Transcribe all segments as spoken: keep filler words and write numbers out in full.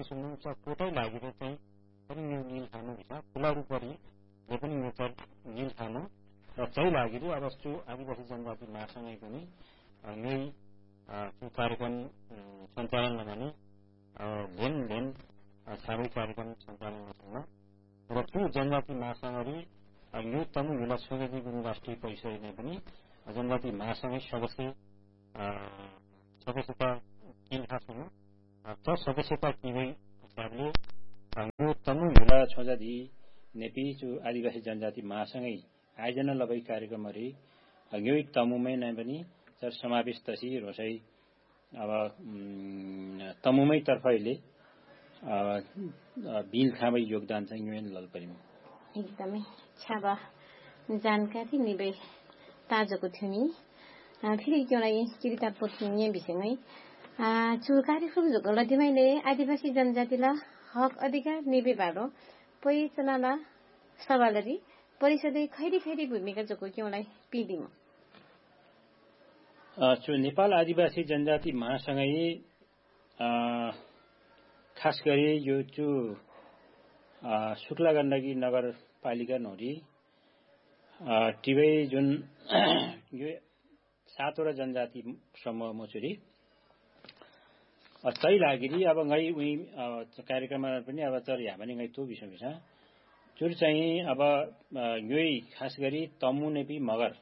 सुन्नु च पोटै लागेर चाहिँ पनि यो निल खानु भित्र फुलारू परिले पनि यो चाहिँ निल खानु र चाहिँ लागेर अब त्यो आदिवासी जनजाति महासँगै पनि यही त्यो कार्यक्रम सञ्चालन गर्ने लेन लेन साबै कार्यक्रम सञ्चालन गर्न र त्यो जनजाति महासँगले यो तमु हिला सोझेदी गुरु राष्ट्रिय परिषदले पनि जनजाति महासँगै सदस्य सदस्यता किन खासमा त सदस्यता किने हिसाबले यो तमु हिला सोझेदी नेपी जो आदिवासी जनजाति महासँगै आयोजना लबै कार्यक्रमहरू यो तमुमै नै पनि सर समावेश तसी रोसै अब तमुमै तर्फैले बिल खामै योगदान चाहिँ युएन ललपरिमा एकदमै छाबा जानकारी निबे ताजको थियो नि फेरि एउटाई किरिता पोथ्ने विषयमै चु कार्यक्रम झुकला दिमाइले आदिवासी जनजातिलाई हक अधिकार निबे बारो परिचालना सवालरी परिषदले खैरी खैरी भूमिका जोको एउटाई पिदिम चु नेपाल आदिवासी जनजाति महासँगै खास गरी यो चु शुक्ला गण्डकी नगरपालिका नोरी टिबै जुन यो सातवटा जनजाति समूह मोचुरी चाहिँ लागिरी अब गई उही कार्यक्रममा पनि अब चर यहाँ पनि गई त्यो विषय विषय चुर चाहिँ अब यही खास गरी तमु नेपी मगर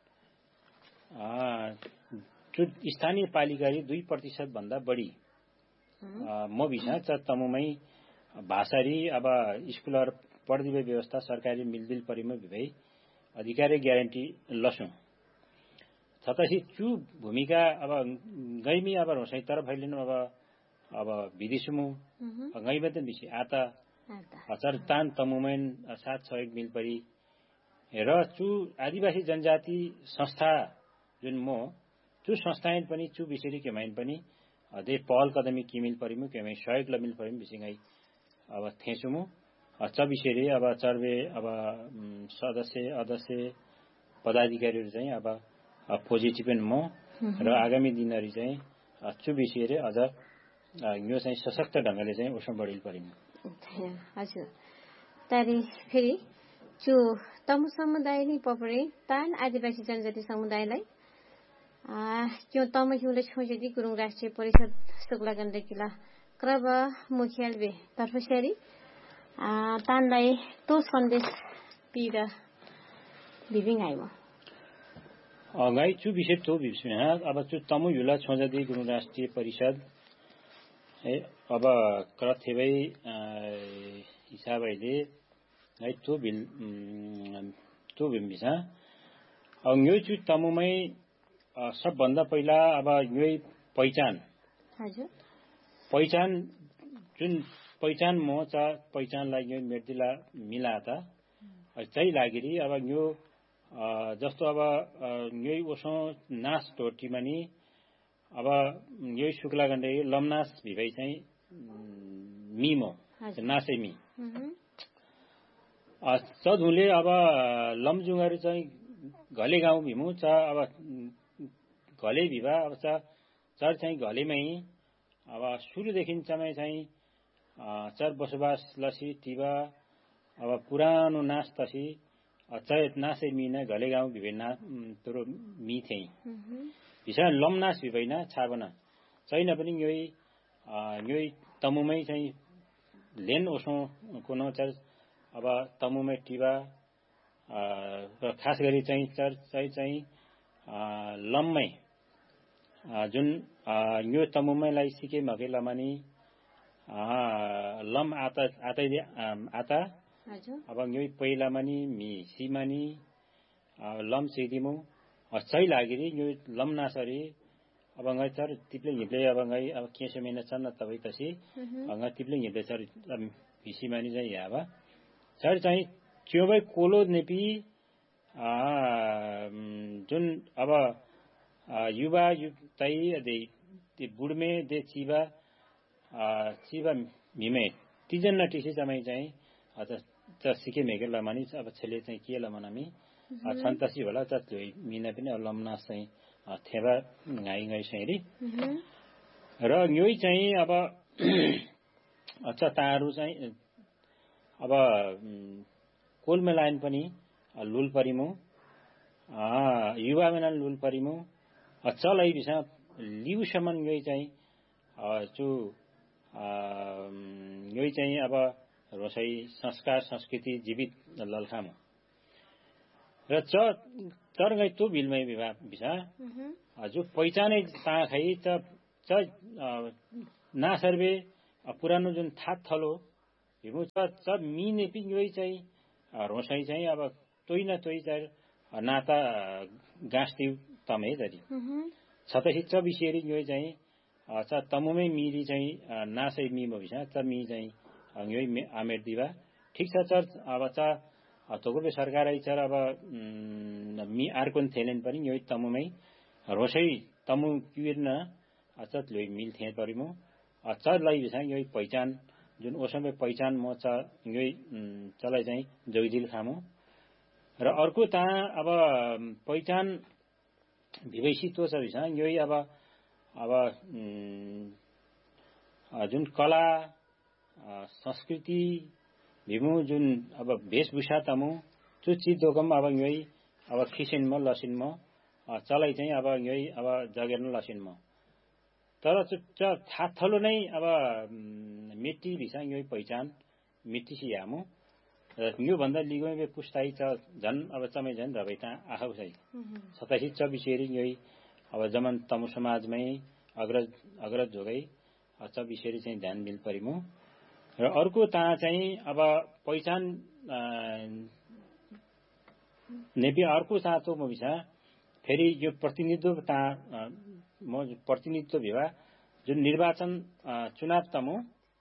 चुर स्थानीय पालिकाले दुई प्रतिशत भन्दा बढी म भिसा च तमुमै भाषारी अब स्कुलहरु पढ्दिबे व्यवस्था सरकारी मिलबिल परिम भिभै अधिकारी ग्यारेन्टी लसु छतसी चु भूमिका अब गैमी अब रोसै तर भइलिनु अब अब विदेशमु गैबत बिसी आता हजार तान तमुमैन सात सय मिल परि र चु आदिवासी जनजाति संस्था जुन म चु संस्थान पनि चु विषयले केमाइन पनि अझै पहल कदमी किमिल परिमु केमै सहयोग लमिल परिम विषय अब थेसुमु च विषयले अब चर्वे अब सदस्य अध्यक्ष पदाधिकारीहरु चाहिँ अब पोजिटिभ म र आगामी दिनहरु चाहिँ चु विषयले अझ यो चाहिँ सशक्त ढंगले चाहिँ उसमा बढिल परिम हजुर तारी फेरि चु तमु समुदाय नि पपरे तान आदिवासी जनजाति समुदायलाई क्यों तम हिउले छोजेदी गुरुङ राष्ट्रिय परिषद शुक्ला गण्डकीला क्रब मुखियालबे तर्फसेरी तानलाई तो सन्देश पिरा बिबिङ आइम अगाइ चु विषय तो विषय अब चु तमु हिउला छोजेदी गुरुङ राष्ट्रिय परिषद है अब क्रथेबै हिसाबैले है तो बिल तो बिम्बिसा अंग्यो चु तमुमै सबभन्दा पहिला अब यही पहिचान हजुर पहिचान जुन पहिचान मोचा पहिचानलाई यो मेर्दिला मिलाता चाहिँ लागिरी अब यो जस्तो अब यही ओसो नास टोटीमानी अब यही शुक्ला गण्डे लमनास भिभै चाहिँ मिमो नासै मी चधुले अब लमजुङहरु चाहिँ घले गाउँ भिमु च अब घले भिवा अब चर चाहिँ घलेमै अब सुरुदेखि चाहिँ चाहिँ चर बसोबास लसी टिबा अब पुरानो नाच तसी चैत नासै मिना घले गाउँ भिभेना तरो मी थिए भिसा लमनास भिभैना छाबना छैन पनि यही यही तमुमै चाहिँ लेन ओसो कुनो चर अब तमुमै टिबा र खास गरी चाहिँ चर चाहिँ चाहिँ लम्मै जुन यो तमुमैलाई सिके मके लमानी लम आता आतै आता अब यो पहिला मानी मि सिमानी लम सिदिमु चाहिँ लागिरी यो लम नासरी अब गै चर तिप्ले हिप्ले अब गै अब केसे महिना छन् तबै तसी अब तिप्ले हिप्ले चर भिसिमानी चाहिँ याबा चर चाहिँ चोबै कोलो नेपी जुन अब युवा युक्तै they बुढमे they Chiba Chiba मिमे Teejan नटिसी चाहिँ चाहिँ अझ सिके मेके लमानी अब छेले चाहिँ के लमनामी छन्तसी होला चत्लै मिना पनि लमना चाहिँ थेबा गाई गाई सैरी र योई चाहिँ अब अच्छा ताहरू चाहिँ अब कोलमे लाइन पनि लुल परिमु युवा मेना लुल परिमु चलै बिसा लिउसम्म यही चाहिँ जो यही चाहिँ अब रोसई संस्कार संस्कृति जीवित ललखामु र च चरगै तो बिलमै विवाह बिसा जो पहिचानै ता खै च च ना सर्वे पुरानो जुन थात थलो हिमु च च मिने पि यही चाहिँ रोसई चाहिँ अब तोइ न तोइ चाहिँ नाता गाँस्ति तमै दरी छतै च बिसेरी यही चाहिँ च तमुमै मिरी चाहिँ नासै मिमो बिसा च मी चाहिँ यही आमेर दिवा ठीक छ चर अब च तोगुबे सरकारै चर अब मी आर्कोन थेलेन पनि यही तमुमै रोसै तमु किर्न अचत लोइ मिल थे परिमु अचत लै बिसा यही पहिचान जुन ओसमे पहिचान म च यही चलाई चाहिँ जोइदिल खामु र अर्को ता अब पहिचान विवेशी तो छ बिसा यही अब अब जुन कला संस्कृति भिमु जुन अब वेशभूषा तमु चु चिदोकम अब यही अब खिसिन म लसिन म चलाई चाहिँ अब यही अब जगेर्न लसिन म तर च थाथलो नै अब मिट्टी भिसा यही पहिचान मिट्टी सी यामु यो भन्दा लिगोमे पुस्ताई च झन अब चमै झन रबैता आखौ छै सतासी च बिसेरी यही अब जमन तमु समाजमै अग्रज अग्रज जोगै च बिसेरी चाहिँ ध्यान मिल परिमु र अर्को ता चाहिँ अब पहिचान नेपी अर्को सातो म बिसा फेरि यो प्रतिनिधित्व ता म प्रतिनिधित्व भिवा जुन निर्वाचन चुनाव तमु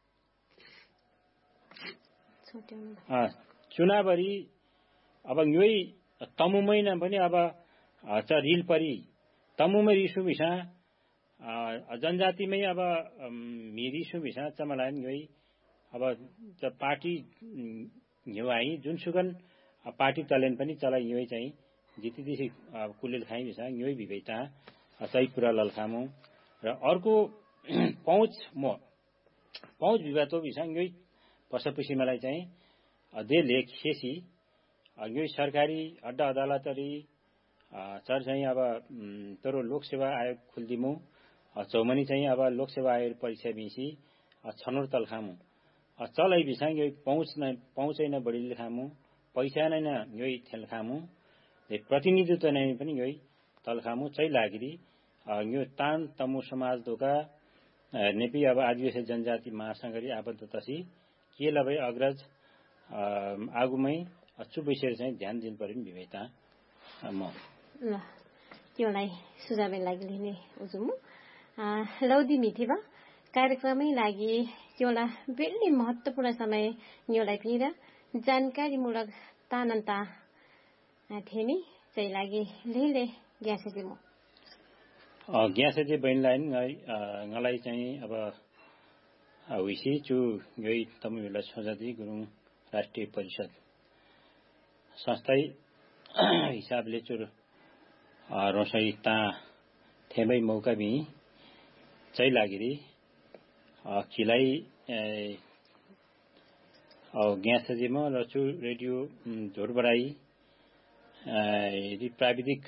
चुनावरी अब यही तमुमै न पनि अब च रिल परि तमुमै रिसु बिसा जनजातिमै अब मिरिसु बिसा चमलायन यही अब पार्टी युवाई जुनसुकन पार्टी तलेन पनि चलाई यही चाहिँ जितिदिसी कुलेल खाइ बिसा यही विवेता सही पुरा ललखामु र अर्को पहुँच म पहुँच विवाद बिसा यही पशुपसी मलाई चाहिँ दे लेखेसी यही सरकारी अड्डा अदालतरी चर चाहिँ अब तरो लोकसेवा आयोग खुल्दिमु चौमनी चाहिँ अब लोकसेवा आयोग परीक्षा बिसी छनौट तलखामु चलै बिसा यही पहुँच न पहुँचै न बढी लेखामु पैसा नै न यही थेलखामु प्रतिनिधित्व नै पनि यही तलखामु चाहिँ लागिरी यो तान तमु समाज दोका नेपी अब आदिवासी जनजाति महासंघरी आबद्ध तसी के लबै अग्रज आगुमै अच्चु विषय चाहिँ ध्यान दिन परिम विवेता म ल त्योलाई सुझावै लागि लिने उजुमु लौदी मिथिबा कार्यक्रमै लागि त्योला बेल्ली महत्त्वपूर्ण समय न्योलाई पिर जानकारीमूलक तानन्ता थेनी चाहिँ लागि लेले ग्यासेजी म ग्यासेजी बइनलाई ngलाई चाहिँ अब विसी चु यही तमिलनाडु सोझादी गुरुङ राष्ट्रिय परिषद संस्थाई हिसाबले चुर रोसई ता थेमै मौका बि चाहिँ लागिरी किलाई ग्यासेजीमा रचु रेडियो झोरबराई यदि प्राविधिक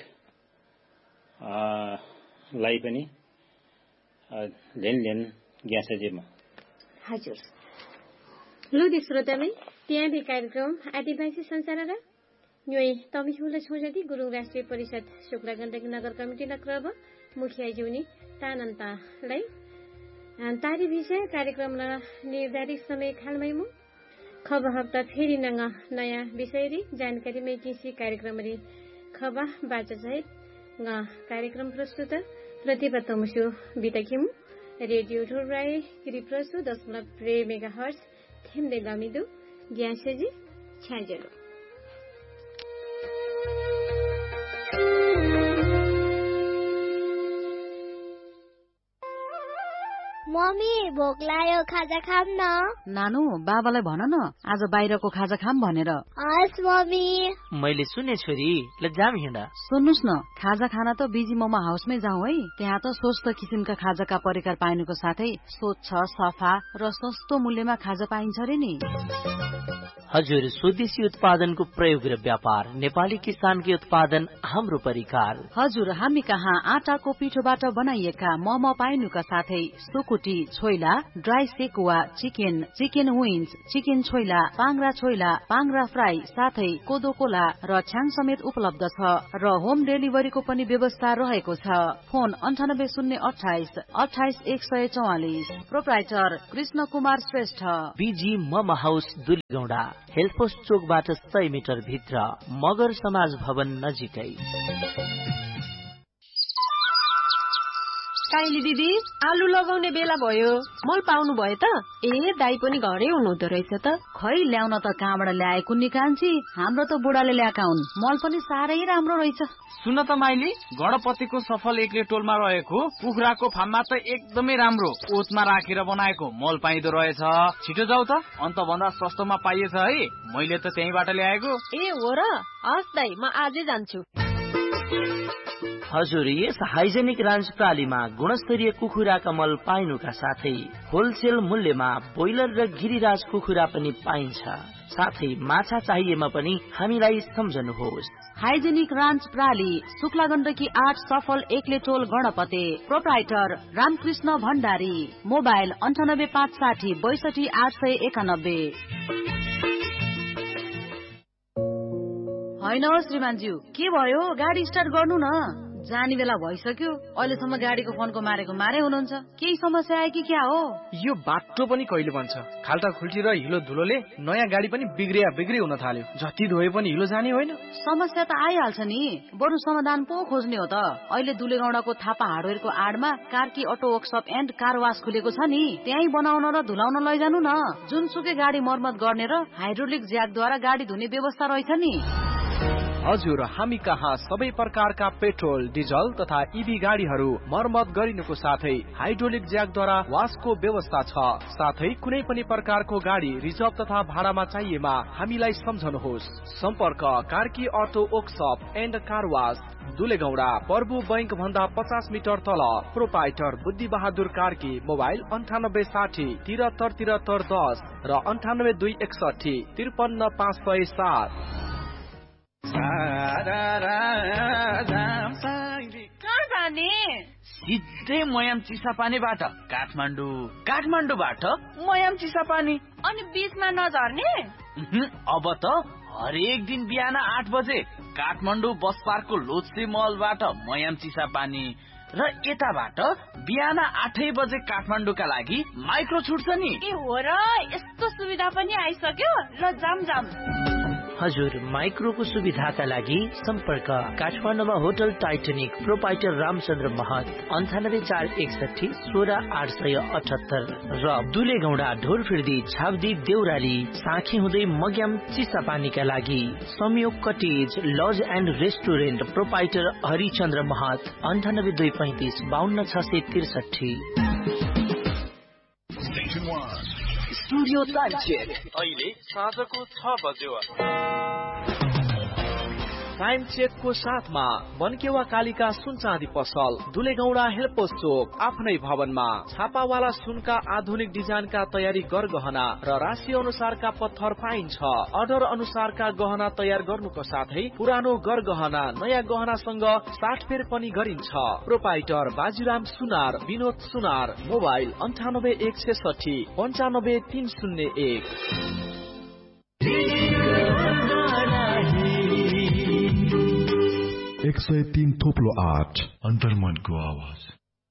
लाई पनि लेन लेन ग्यासेजीमा हजुर लुदी श्रोतामै त्यहाँ भी कार्यक्रम आदिवासी संसार र योई तमिहुल छोजदी गुरुङ राष्ट्रिय परिषद शुक्ला गण्डकी नगर कमिटी नक्रब मुखिया जुनी तानन्तालाई तारी विषय कार्यक्रम र निर्धारित समय खालमैमु खब हप्ता फेरि नङ नयाँ विषयरी जानकारीमै किसी कार्यक्रमरी खबा बाचा सहित न कार्यक्रम प्रस्तुत प्रतिभा तमुसु बितकिमु रेडियो ढोराई कृप्रसु दशमलव प्रे मेगा हर्स थेम्दे गमिदु ग्यासेजी छ्याजेलो मम्मी भोक लाग्यो खाजा खाम न। नानु बाबालाई भन न आज बाहिरको खाजा खाम भनेर। हस् मम्मी। मैले सुने छोरी ल जाम हिँड। सुन्नुस् न खाजा खाना त बिजी मोमो हाउसमै जाउँ है। त्यहाँ त स्वस्थ किसिमका खाजाका परिकार पाइनुको साथै स्वच्छ सफा र सस्तो मूल्यमा खाजा पाइन्छ रे नि। हजुर स्वदेशी उत्पादनको प्रयोग र व्यापार नेपाली किसानकी उत्पादन हाम्रो परिकार। हजुर हामी कहाँ आटाको पिठोबाट बनाइएका मोमो पाइनुका साथै सुकुटी choila dry sekuwa chicken chicken wings chicken choila पाङ्रा choila पाङ्रा fry साथै कोदो कोला र छ्याङ समेत उपलब्ध छ र होम डेलिभरीको पनि व्यवस्था रहेको छ। फोन अन्ठानब्बे शून्य अठाइस अठाइस एक सय चौवालिस। Proprietor Krishna Kumar Shrestha. Busy momo house दुलीगौंडा हेल्पोस्ट चोकबाट सय मिटर भित्र मगर समाज भवन नजिकै। काइली दिदी आलु लगाउने बेला भयो मल पाउनु भयो त? ए दाई पनि घरै हुनुहुँदो रहेछ त। खै ल्याउन त कहाँबाट ल्याएको नि कान्छी हाम्रो त बुढाले ल्याएका हुन्। मल पनि साह्रै राम्रो रहेछ। सुन त माइली गणपतिको सफल एकले टोलमा रहेको कुखुराको फार्ममा त एकदमै राम्रो ओतमा राखेर बनाएको मल पाइदो रहेछ। छिटो जाऊ त अन्त भन्दा सस्तोमा पाइएछ है। मैले त त्यहीबाट ल्याएको। ए हो र? हस् दाई म आजै जान्छु। हजुर यस हाइजेनिक रान्च प्रालीमा गुणस्तरीय कुखुराका मल पाइनुका साथै होलसेल मूल्यमा बोइलर र गिरिराज कुखुरा पनि पाइन्छ। साथै माछा चाहिएमा पनि हामीलाई सम्झनुहोस्। हाइजेनिक रान्च प्राली शुक्ला गण्डकी आठ सफल एकले टोल गणपते। प्रोप्राइटर रामकृष्ण भण्डारी। मोबाइल अन्ठानब्बे पाँच साठी बैसठी आठ सय एकानब्बे। होइन श्रीमानज्यू के भयो गाडी स्टार्ट गर्नु न। जाने बेला भइसक्यो अहिलेसम्म गाडीको फोनको मारेको मारे हुनुहुन्छ। केही समस्या आयो कि क्या हो? यो बाटो पनि कहिले बन्छ? खाल्टा खुल्टी र हिलो धुलोले नयाँ गाडी पनि बिग्रिया बिग्री हुन थाल्यो। जति धोए पनि हिलो जाने होइन। समस्या त आइहाल्छ नि बरु समाधान पो खोज्ने हो त। अहिले दुलेगौंडाको Thapa हार्डवेयरको आडमा Karki auto workshop and car वास खुलेको छ नि। त्यही बनाउन र धुलाउन लैजानु न। जुनसुकै गाडी मर्मत गर्ने र हाइड्रोलिक ज्याकद्वारा गाडी धुने व्यवस्था रहेछ नि। हजुर हामी कहाँ सबै प्रकारका पेट्रोल डिजल तथा इभी गाडीहरू मर्मत गरिनुको साथै हाइड्रोलिक ज्याकद्वारा वासको व्यवस्था छ। साथै कुनै पनि प्रकारको गाडी रिजर्भ तथा भाडामा चाहिएमा हामीलाई सम्झनुहोस्। सम्पर्क Karki auto workshop and car वास दुलेगौंडा प्रभु बैंक भन्दा पचास मिटर तल। प्रोप्राइटर बुद्धि बहादुर कार्की। मोबाइल अन्ठानब्बे साठी तिहत्तर तिहत्तर दस र अन्ठानब्बे दुई एकसठी त्रिपन्न पाँच सय सात। कहाँ जाने? सिधै मयाम चिसापानीबाट काठमाडौँ काठमाडौँबाट मयाम चिसापानी। अनि बीचमा नझर्ने? अब त हरेक दिन बिहान आठ बजे काठमाडौँ बस पार्कको लोत्से मलबाट मयाम चिसापानी र यताबाट बिहान आठै बजे काठमाडौँका लागि माइक्रो छुट्छ नि। ए हो र? यस्तो सुविधा पनि आइसक्यो। ल जाम जाम। हजुर माइक्रोको सुविधाका लागि सम्पर्क काठमाडौँमा होटल टाइटनिक प्रोप्राइटर रामचन्द्र महत अन्ठानब्बे चार एकसठी सोह्र आठ सय अठहत्तर र दुलेगौंडा ढोरफिर्दी छाब्दी देउराली साँखी हुँदै मग्याम चिसापानीका लागि संयोग cottage laws and restaurant proprietor Harichandra महत अन्ठानब्बे दुई पैंतिस बाहन्न छ सय त्रिसठी। स्टुडियो टाइम चेक अहिले साँझको छ बज्यो। टाइम चेकको साथमा बनकेवा कालिका सुन चाँदी पसल दुलेगौंडा हेल्पोस्ट चोक आफ्नै भवनमा छापावाला सुनका आधुनिक डिजाइनका तयारी गरगहना र राशि अनुसारका पत्थर पाइन्छ। अर्डर अनुसारका गहना तयार गर्नुको साथै पुरानो गरगहना नयाँ गहनासँग साटफेर पनि गरिन्छ। प्रोप्राइटर बाजीराम सुनार विनोद सुनार। मोबाइल अन्ठानब्बे एक छेसठी पन्चानब्बे तीन शून्य एक। एक सय तीन थोप्लो आठ अन्तर्मनको आवाज।